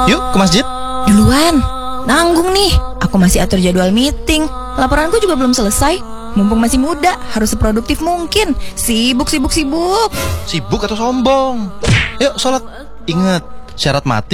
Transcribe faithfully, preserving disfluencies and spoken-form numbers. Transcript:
Yuk ke masjid. Duluan, nanggung nih. Aku masih atur jadwal meeting. Laporanku juga belum selesai. Mumpung masih muda, harus seproduktif mungkin. Sibuk, sibuk, sibuk. Sibuk atau sombong? Yuk sholat. Ingat, syarat mati